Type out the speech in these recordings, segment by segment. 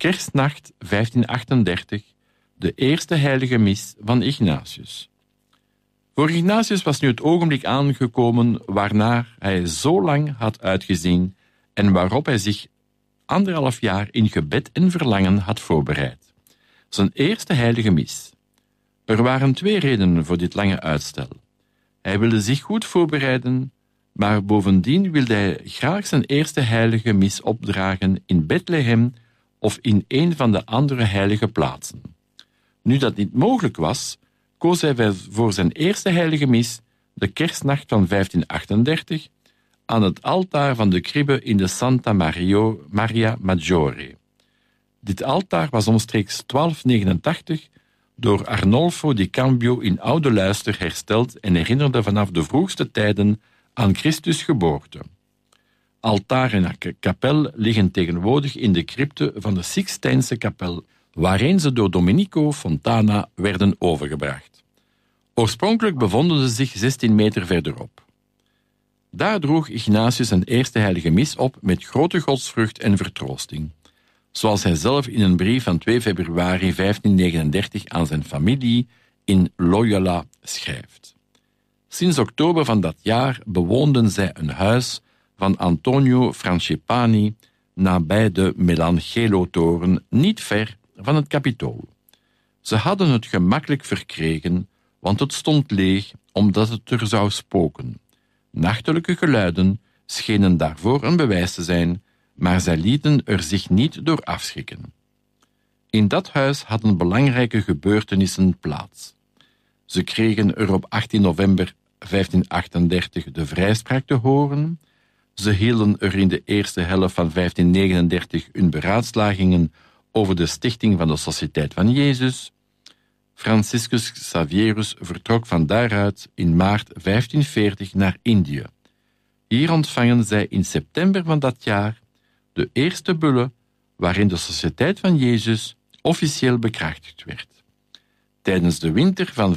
kerstnacht 1538, de eerste heilige mis van Ignatius. Voor Ignatius was nu het ogenblik aangekomen waarnaar hij zo lang had uitgezien en waarop hij zich 1,5 jaar in gebed en verlangen had voorbereid. Zijn eerste heilige mis. Er waren 2 redenen voor dit lange uitstel. Hij wilde zich goed voorbereiden, maar bovendien wilde hij graag zijn eerste heilige mis opdragen in Bethlehem of in een van de andere heilige plaatsen. Nu dat niet mogelijk was, koos hij voor zijn eerste heilige mis, de kerstnacht van 1538, aan het altaar van de kribbe in de Santa Maria Maggiore. Dit altaar was omstreeks 1289 door Arnolfo di Cambio in oude luister hersteld en herinnerde vanaf de vroegste tijden aan Christus' geboorte. Altaar en kapel liggen tegenwoordig in de crypte van de Sixtijnse kapel, waarheen ze door Domenico Fontana werden overgebracht. Oorspronkelijk bevonden ze zich 16 meter verderop. Daar droeg Ignatius zijn eerste heilige mis op met grote godsvrucht en vertroosting, zoals hij zelf in een brief van 2 februari 1539 aan zijn familie in Loyola schrijft. Sinds oktober van dat jaar bewoonden zij een huis van Antonio Francipani nabij de Melangelo-toren, niet ver van het Capitool. Ze hadden het gemakkelijk verkregen, want het stond leeg omdat het er zou spoken. Nachtelijke geluiden schenen daarvoor een bewijs te zijn, maar zij lieten er zich niet door afschrikken. In dat huis hadden belangrijke gebeurtenissen plaats. Ze kregen er op 18 november 1538 de vrijspraak te horen. Ze hielden er in de eerste helft van 1539 hun beraadslagingen over de stichting van de Sociëteit van Jezus. Franciscus Xavierus vertrok van daaruit in maart 1540 naar Indië. Hier ontvangen zij in september van dat jaar de eerste bulle waarin de Sociëteit van Jezus officieel bekrachtigd werd. Tijdens de winter van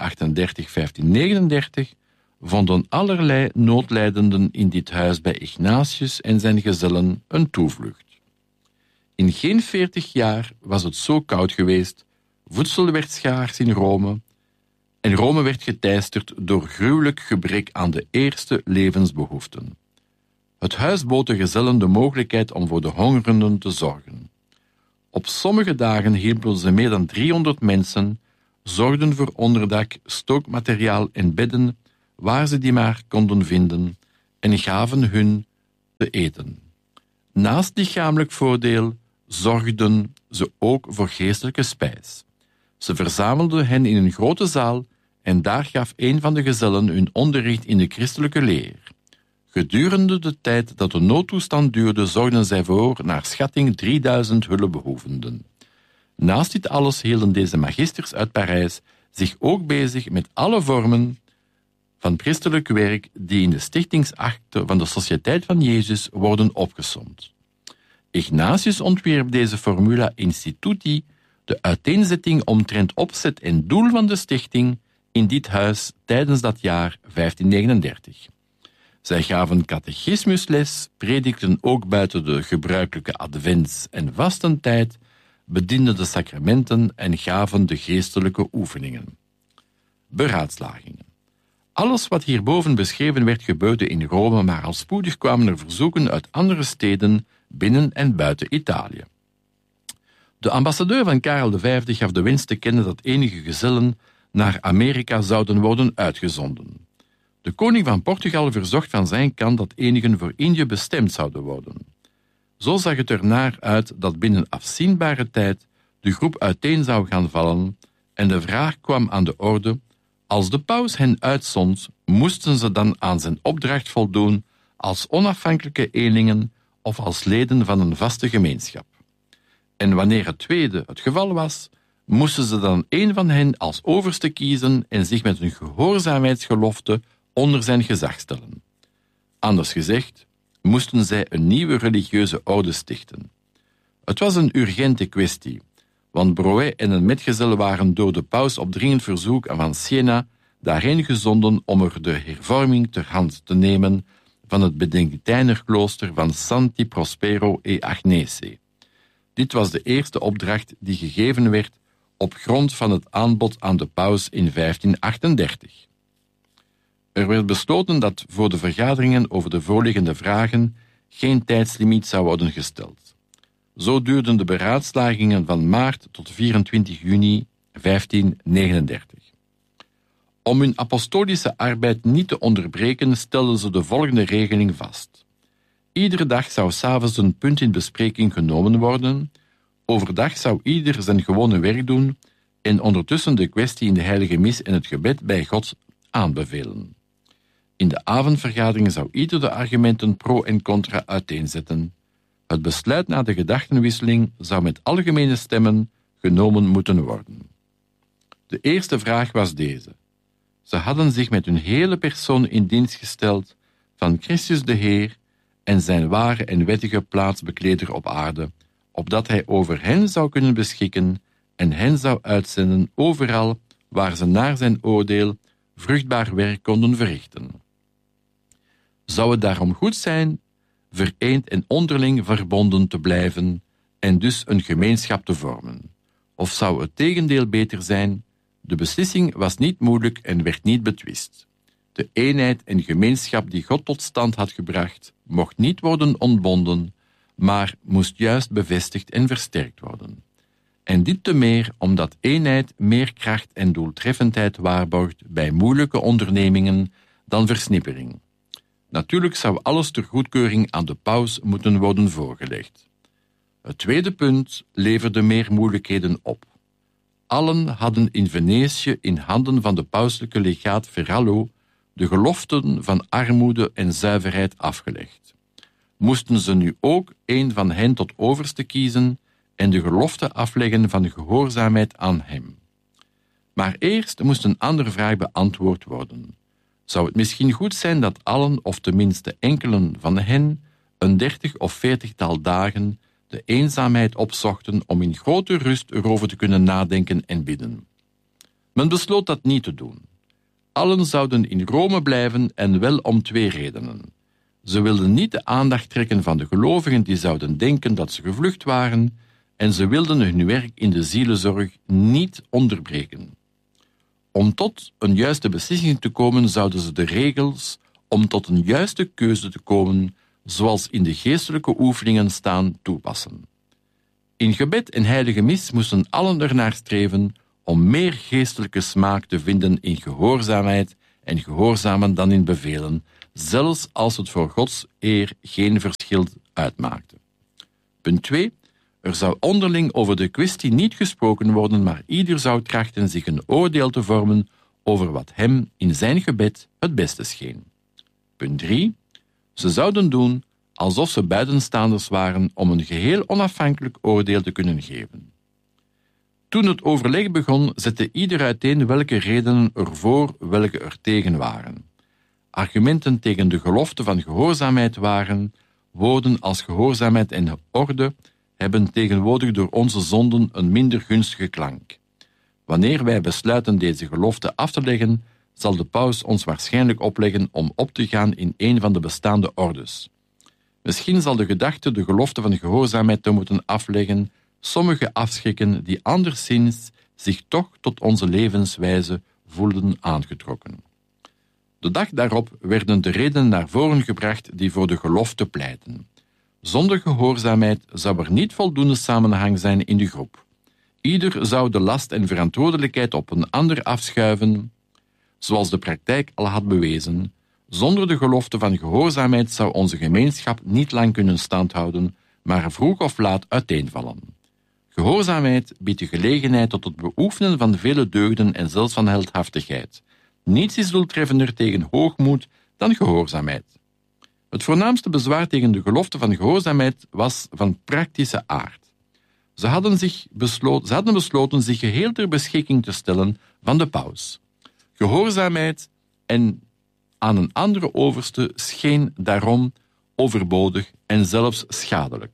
1538-1539 vonden allerlei noodlijdenden in dit huis bij Ignatius en zijn gezellen een toevlucht. In geen 40 jaar was het zo koud geweest, voedsel werd schaars in Rome en Rome werd geteisterd door gruwelijk gebrek aan de eerste levensbehoeften. Het huis bood de gezellen de mogelijkheid om voor de hongerenden te zorgen. Op sommige dagen hielpen ze meer dan 300 mensen, zorgden voor onderdak, stookmateriaal en bedden, waar ze die maar konden vinden, en gaven hun te eten. Naast lichamelijk voordeel zorgden ze ook voor geestelijke spijs. Ze verzamelden hen in een grote zaal en daar gaf een van de gezellen hun onderricht in de christelijke leer. Gedurende de tijd dat de noodtoestand duurde, zorgden zij voor, naar schatting, 3000 hulpbehoevenden. Naast dit alles hielden deze magisters uit Parijs zich ook bezig met alle vormen van christelijk werk die in de stichtingsakte van de Sociëteit van Jezus worden opgesomd. Ignatius ontwierp deze formula instituti, de uiteenzetting omtrent opzet en doel van de stichting, in dit huis tijdens dat jaar 1539. Zij gaven catechismusles, predikten ook buiten de gebruikelijke advents- en vastentijd, bedienden de sacramenten en gaven de geestelijke oefeningen. Beraadslagingen. Alles wat hierboven beschreven werd gebeurde in Rome, maar al spoedig kwamen er verzoeken uit andere steden binnen en buiten Italië. De ambassadeur van Karel V gaf de wens te kennen dat enige gezellen naar Amerika zouden worden uitgezonden. De koning van Portugal verzocht van zijn kant dat enigen voor Indië bestemd zouden worden. Zo zag het er naar uit dat binnen afzienbare tijd de groep uiteen zou gaan vallen en de vraag kwam aan de orde: als de paus hen uitzond, moesten ze dan aan zijn opdracht voldoen als onafhankelijke eenlingen of als leden van een vaste gemeenschap. En wanneer het tweede het geval was, moesten ze dan een van hen als overste kiezen en zich met een gehoorzaamheidsgelofte onder zijn gezag stellen. Anders gezegd, moesten zij een nieuwe religieuze orde stichten. Het was een urgente kwestie, want Broë en een metgezel waren door de paus op dringend verzoek van Siena daarheen gezonden om er de hervorming ter hand te nemen van het Benedictijnerklooster van Santi Prospero e Agnese. Dit was de eerste opdracht die gegeven werd op grond van het aanbod aan de paus in 1538. Er werd besloten dat voor de vergaderingen over de voorliggende vragen geen tijdslimiet zou worden gesteld. Zo duurden de beraadslagingen van maart tot 24 juni 1539. Om hun apostolische arbeid niet te onderbreken, stelden ze de volgende regeling vast. Iedere dag zou 's avonds een punt in bespreking genomen worden. Overdag zou ieder zijn gewone werk doen en ondertussen de kwestie in de heilige mis en het gebed bij God aanbevelen. In de avondvergadering zou ieder de argumenten pro en contra uiteenzetten. Het besluit na de gedachtenwisseling zou met algemene stemmen genomen moeten worden. De eerste vraag was deze. Ze hadden zich met hun hele persoon in dienst gesteld van Christus de Heer en zijn ware en wettige plaatsbekleder op aarde, opdat hij over hen zou kunnen beschikken en hen zou uitzenden overal waar ze naar zijn oordeel vruchtbaar werk konden verrichten. Zou het daarom goed zijn vereend en onderling verbonden te blijven en dus een gemeenschap te vormen? Of zou het tegendeel beter zijn? De beslissing was niet moeilijk en werd niet betwist. De eenheid en gemeenschap die God tot stand had gebracht, mocht niet worden ontbonden, maar moest juist bevestigd en versterkt worden. En dit te meer omdat eenheid meer kracht en doeltreffendheid waarborgt bij moeilijke ondernemingen dan versnippering. Natuurlijk zou alles ter goedkeuring aan de paus moeten worden voorgelegd. Het tweede punt leverde meer moeilijkheden op. Allen hadden in Venetië in handen van de pauselijke legaat Ferrallo de geloften van armoede en zuiverheid afgelegd. Moesten ze nu ook een van hen tot overste kiezen en de gelofte afleggen van gehoorzaamheid aan hem. Maar eerst moest een andere vraag beantwoord worden. Zou het misschien goed zijn dat allen, of tenminste enkelen van hen, een 30 of 40-tal dagen de eenzaamheid opzochten om in grote rust erover te kunnen nadenken en bidden? Men besloot dat niet te doen. Allen zouden in Rome blijven en wel om 2 redenen. Ze wilden niet de aandacht trekken van de gelovigen die zouden denken dat ze gevlucht waren en ze wilden hun werk in de zielenzorg niet onderbreken. Om tot een juiste beslissing te komen zouden ze de regels om tot een juiste keuze te komen, zoals in de geestelijke oefeningen staan, toepassen. In gebed en heilige mis moesten allen ernaar streven om meer geestelijke smaak te vinden in gehoorzaamheid en gehoorzamen dan in bevelen, zelfs als het voor Gods eer geen verschil uitmaakte. Punt 2. Er zou onderling over de kwestie niet gesproken worden, maar ieder zou trachten zich een oordeel te vormen over wat hem in zijn gebed het beste scheen. Punt 3. Ze zouden doen alsof ze buitenstaanders waren om een geheel onafhankelijk oordeel te kunnen geven. Toen het overleg begon, zette ieder uiteen welke redenen ervoor, welke er tegen waren. Argumenten tegen de gelofte van gehoorzaamheid waren: woorden als gehoorzaamheid en orde hebben tegenwoordig door onze zonden een minder gunstige klank. Wanneer wij besluiten deze gelofte af te leggen, zal de paus ons waarschijnlijk opleggen om op te gaan in een van de bestaande ordes. Misschien zal de gedachte de gelofte van gehoorzaamheid te moeten afleggen sommigen afschrikken die anderszins zich toch tot onze levenswijze voelden aangetrokken. De dag daarop werden de redenen naar voren gebracht die voor de gelofte pleiten. Zonder gehoorzaamheid zou er niet voldoende samenhang zijn in de groep. Ieder zou de last en verantwoordelijkheid op een ander afschuiven, zoals de praktijk al had bewezen. Zonder de gelofte van gehoorzaamheid zou onze gemeenschap niet lang kunnen standhouden, maar vroeg of laat uiteenvallen. Gehoorzaamheid biedt de gelegenheid tot het beoefenen van vele deugden en zelfs van heldhaftigheid. Niets is doeltreffender tegen hoogmoed dan gehoorzaamheid. Het voornaamste bezwaar tegen de gelofte van gehoorzaamheid was van praktische aard. Ze hadden besloten zich geheel ter beschikking te stellen van de paus. Gehoorzaamheid en aan een andere overste scheen daarom overbodig en zelfs schadelijk.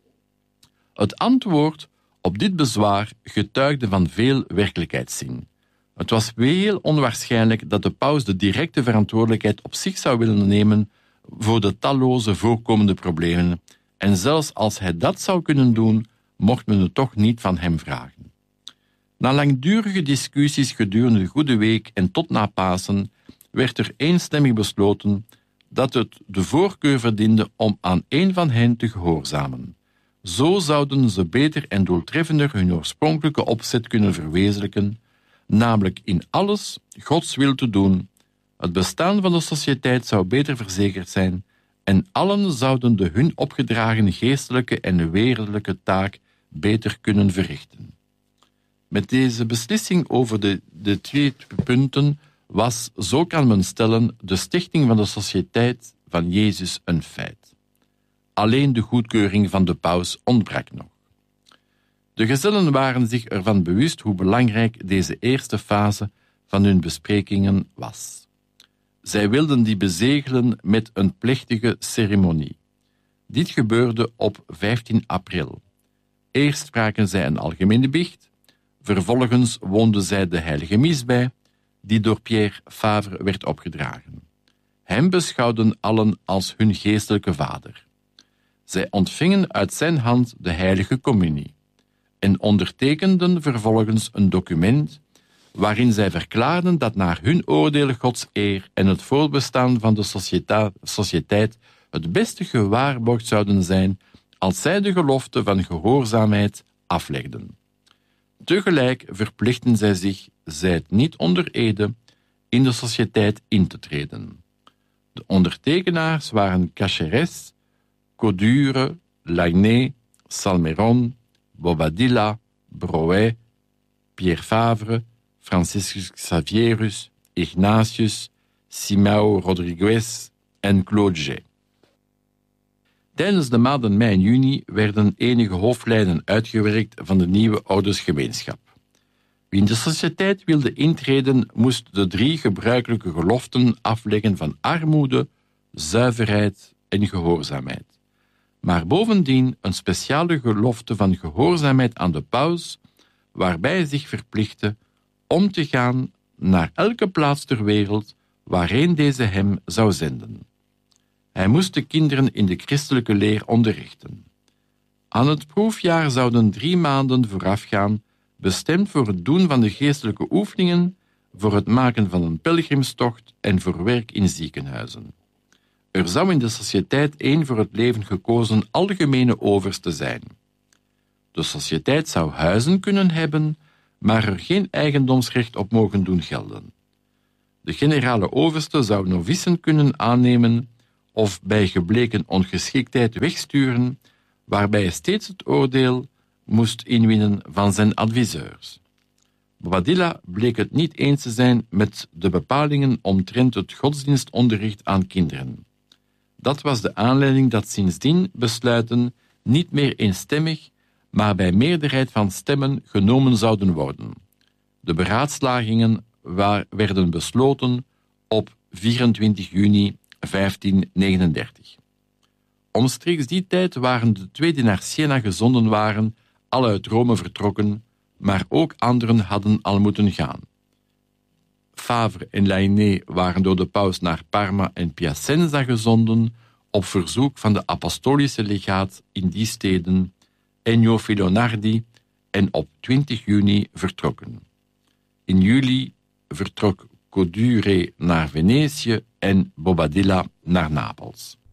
Het antwoord op dit bezwaar getuigde van veel werkelijkheidszin. Het was heel onwaarschijnlijk dat de paus de directe verantwoordelijkheid op zich zou willen nemen voor de talloze voorkomende problemen, en zelfs als hij dat zou kunnen doen, mocht men het toch niet van hem vragen. Na langdurige discussies gedurende de Goede Week en tot na Pasen werd er eenstemmig besloten dat het de voorkeur verdiende om aan één van hen te gehoorzamen. Zo zouden ze beter en doeltreffender hun oorspronkelijke opzet kunnen verwezenlijken, namelijk in alles Gods wil te doen. Het bestaan van de sociëteit zou beter verzekerd zijn en allen zouden de hun opgedragen geestelijke en wereldlijke taak beter kunnen verrichten. Met deze beslissing over de twee punten was, zo kan men stellen, de stichting van de Sociëteit van Jezus een feit. Alleen de goedkeuring van de paus ontbrak nog. De gezellen waren zich ervan bewust hoe belangrijk deze eerste fase van hun besprekingen was. Zij wilden die bezegelen met een plechtige ceremonie. Dit gebeurde op 15 april. Eerst spraken zij een algemene biecht, vervolgens woonden zij de heilige mis bij, die door Pierre Favre werd opgedragen. Hem beschouwden allen als hun geestelijke vader. Zij ontvingen uit zijn hand de heilige communie en ondertekenden vervolgens een document waarin zij verklaarden dat naar hun oordeel Gods eer en het voortbestaan van de sociëteit het beste gewaarborgd zouden zijn als zij de gelofte van gehoorzaamheid aflegden. Tegelijk verplichten zij zich, zij het niet onder ede, in de sociëteit in te treden. De ondertekenaars waren Cacheres, Codure, Lagné, Salmeron, Bobadilla, Broet, Pierre Favre, Franciscus Xavierus, Ignatius, Simão Rodrigues en Claude G. Tijdens de maanden mei en juni werden enige hoofdlijnen uitgewerkt van de nieuwe oudersgemeenschap. Wie in de sociëteit wilde intreden, moest de 3 gebruikelijke geloften afleggen van armoede, zuiverheid en gehoorzaamheid. Maar bovendien een speciale gelofte van gehoorzaamheid aan de paus, waarbij hij zich verplichtte om te gaan naar elke plaats ter wereld waarheen deze hem zou zenden. Hij moest de kinderen in de christelijke leer onderrichten. Aan het proefjaar zouden 3 maanden voorafgaan, bestemd voor het doen van de geestelijke oefeningen, voor het maken van een pelgrimstocht en voor werk in ziekenhuizen. Er zou in de sociëteit één voor het leven gekozen algemene overste zijn. De sociëteit zou huizen kunnen hebben, maar er geen eigendomsrecht op mogen doen gelden. De generale overste zou novissen kunnen aannemen of bij gebleken ongeschiktheid wegsturen, waarbij hij steeds het oordeel moest inwinnen van zijn adviseurs. Bobadilla bleek het niet eens te zijn met de bepalingen omtrent het godsdienstonderricht aan kinderen. Dat was de aanleiding dat sindsdien besluiten niet meer eenstemmig, maar bij meerderheid van stemmen genomen zouden worden. De beraadslagingen werden besloten op 24 juni 1539. Omstreeks die tijd waren de 2 die naar Siena gezonden waren, al uit Rome vertrokken, maar ook anderen hadden al moeten gaan. Favre en Lainé waren door de paus naar Parma en Piacenza gezonden op verzoek van de apostolische legaat in die steden, Ennio Filonardi, en op 20 juni vertrokken. In juli vertrok Codure naar Venetië en Bobadilla naar Napels.